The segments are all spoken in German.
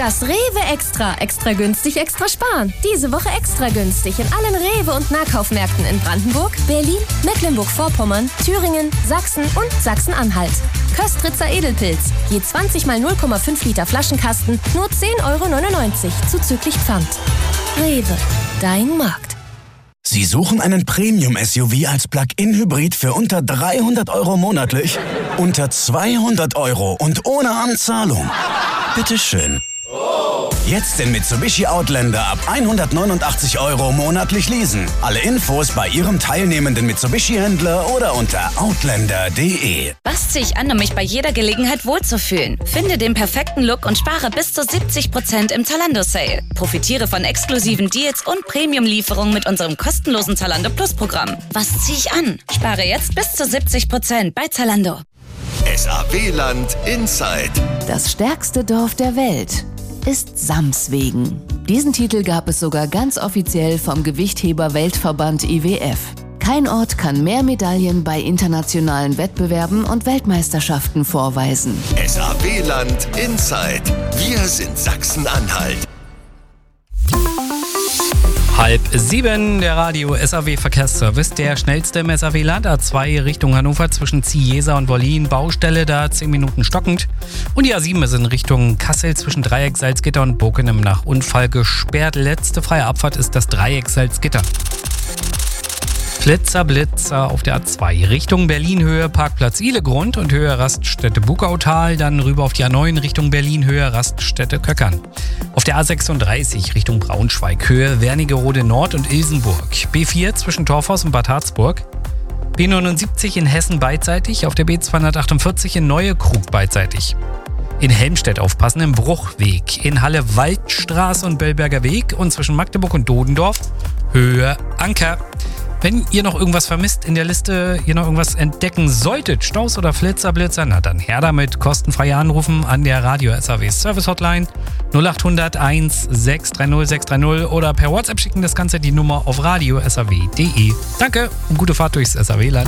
Das Rewe Extra. Extra günstig, extra sparen. Diese Woche extra günstig in allen Rewe- und Nahkaufmärkten in Brandenburg, Berlin, Mecklenburg-Vorpommern, Thüringen, Sachsen und Sachsen-Anhalt. Köstritzer Edelpilz. Je 20 mal 0,5 Liter Flaschenkasten, nur 10,99 € zuzüglich Pfand. Rewe. Dein Markt. Sie suchen einen Premium-SUV als Plug-in-Hybrid für unter 300 € monatlich? Unter 200 € und ohne Anzahlung? Bitteschön. Jetzt den Mitsubishi Outlander ab 189 € monatlich leasen. Alle Infos bei Ihrem teilnehmenden Mitsubishi-Händler oder unter outlander.de. Was ziehe ich an, um mich bei jeder Gelegenheit wohlzufühlen? Finde den perfekten Look und spare bis zu 70% im Zalando-Sale. Profitiere von exklusiven Deals und Premium-Lieferungen mit unserem kostenlosen Zalando Plus-Programm. Was ziehe ich an? Spare jetzt bis zu 70% bei Zalando. SAW-Land Inside. Das stärkste Dorf der Welt ist Samswegen. Diesen Titel gab es sogar ganz offiziell vom Gewichtheber-Weltverband IWF. Kein Ort kann mehr Medaillen bei internationalen Wettbewerben und Weltmeisterschaften vorweisen. SAW-Land Inside. Wir sind Sachsen-Anhalt. 6:30, der Radio SAW Verkehrsservice, der schnellste im SAW-Land, A2 Richtung Hannover zwischen Ziesa und Wollin, Baustelle, da 10 Minuten stockend. Und die A7 ist in Richtung Kassel zwischen Dreieck Salzgitter und Bokenem nach Unfall gesperrt. Letzte freie Abfahrt ist das Dreieck Salzgitter. Blitzer auf der A2 Richtung Berlin, Höhe Parkplatz Ihlegrund und Höhe Raststätte Bukautal, dann rüber auf die A9 Richtung Berlin, Höhe Raststätte Köckern. Auf der A36 Richtung Braunschweig, Höhe Wernigerode Nord und Ilsenburg. B4 zwischen Torfhaus und Bad Harzburg. B79 in Hessen beidseitig, auf der B248 in Neuekrug beidseitig. In Helmstedt aufpassen, im Bruchweg. In Halle Waldstraße und Bellberger Weg und zwischen Magdeburg und Dodendorf, Höhe Anker. Wenn ihr noch irgendwas vermisst in der Liste, ihr noch irgendwas entdecken solltet, Staus oder Blitzer, na dann her damit, kostenfrei anrufen an der Radio SAW Service Hotline 0800 1 630 630 oder per WhatsApp schicken das Ganze die Nummer auf radio.saw.de. Danke und gute Fahrt durchs SAW-Land.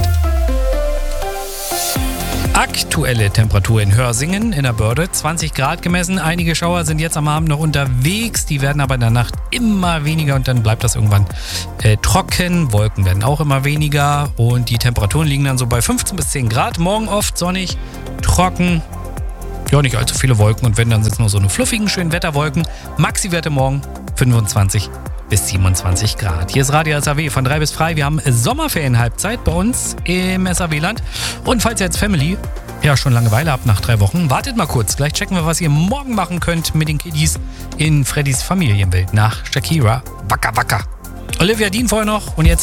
Aktuelle Temperatur in Hörsingen in der Börde, 20 Grad gemessen. Einige Schauer sind jetzt am Abend noch unterwegs, die werden aber in der Nacht immer weniger und dann bleibt das irgendwann trocken. Wolken werden auch immer weniger und die Temperaturen liegen dann so bei 15 bis 10 Grad. Morgen oft sonnig, trocken, ja nicht allzu viele Wolken und wenn, dann sind es nur so eine fluffigen, schönen Wetterwolken. Maxi-Werte morgen 25 bis 27 Grad. Hier ist Radio SAW von 3 bis 3. Wir haben Sommerferienhalbzeit bei uns im SAW-Land. Und falls ihr als Family schon Langeweile habt nach 3 Wochen, wartet mal kurz. Gleich checken wir, was ihr morgen machen könnt mit den Kiddies in Freddys Familienwelt nach Shakira. Waka Waka. Olivia Dean vorher noch und jetzt